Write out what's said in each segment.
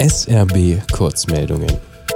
SRB Kurzmeldungen.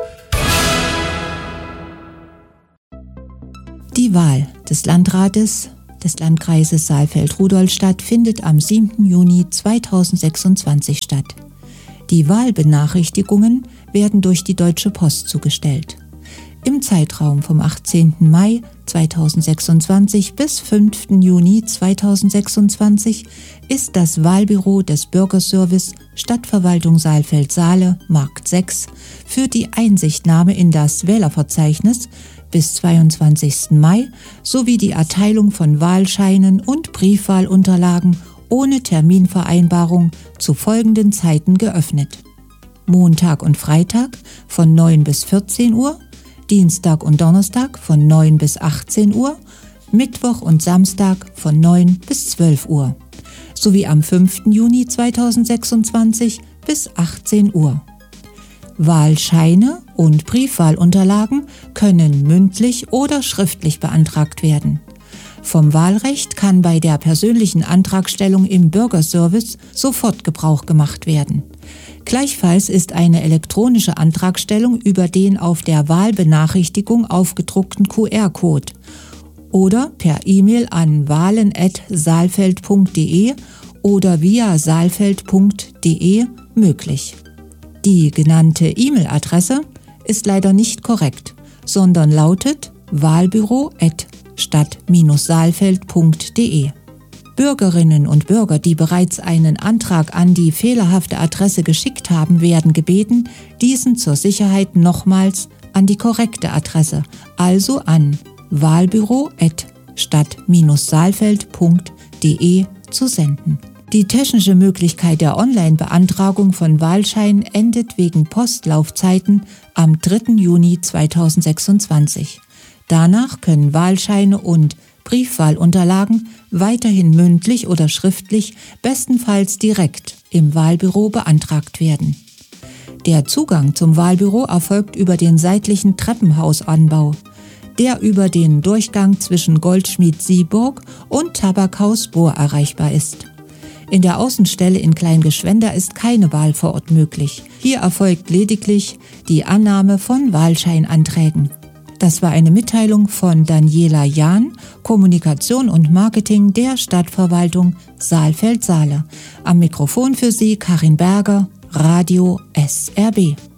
Die Wahl des Landrates des Landkreises Saalfeld-Rudolstadt findet am 7. Juni 2026 statt. Die Wahlbenachrichtigungen werden durch die Deutsche Post zugestellt. Im Zeitraum vom 18. Mai 2026 bis 5. Juni 2026 ist das Wahlbüro des Bürgerservice Stadtverwaltung Saalfeld-Saale, Markt 6, für die Einsichtnahme in das Wählerverzeichnis bis 22. Mai sowie die Erteilung von Wahlscheinen und Briefwahlunterlagen ohne Terminvereinbarung zu folgenden Zeiten geöffnet: Montag und Freitag von 9 bis 14 Uhr, Dienstag und Donnerstag von 9 bis 18 Uhr, Mittwoch und Samstag von 9 bis 12 Uhr, sowie am 5. Juni 2026 bis 18 Uhr. Wahlscheine und Briefwahlunterlagen können mündlich oder schriftlich beantragt werden. Vom Wahlrecht kann bei der persönlichen Antragstellung im Bürgerservice sofort Gebrauch gemacht werden. Gleichfalls ist eine elektronische Antragstellung über den auf der Wahlbenachrichtigung aufgedruckten QR-Code oder per E-Mail an wahlen@saalfeld.de oder via saalfeld.de möglich. Die genannte E-Mail-Adresse ist leider nicht korrekt, sondern lautet wahlbüro@stadt-saalfeld.de. Bürgerinnen und Bürger, die bereits einen Antrag an die fehlerhafte Adresse geschickt haben, werden gebeten, diesen zur Sicherheit nochmals an die korrekte Adresse, also an wahlbüro@stadt-saalfeld.de zu senden. Die technische Möglichkeit der Online-Beantragung von Wahlscheinen endet wegen Postlaufzeiten am 3. Juni 2026. Danach können Wahlscheine und Briefwahlunterlagen weiterhin mündlich oder schriftlich, bestenfalls direkt im Wahlbüro beantragt werden. Der Zugang zum Wahlbüro erfolgt über den seitlichen Treppenhausanbau, der über den Durchgang zwischen Goldschmied Sieburg und Tabakhaus Bohr erreichbar ist. In der Außenstelle in Kleingeschwender ist keine Wahl vor Ort möglich. Hier erfolgt lediglich die Annahme von Wahlscheinanträgen. Das war eine Mitteilung von Daniela Jahn, Kommunikation und Marketing der Stadtverwaltung Saalfeld-Saale. Am Mikrofon für Sie Karin Berger, Radio SRB.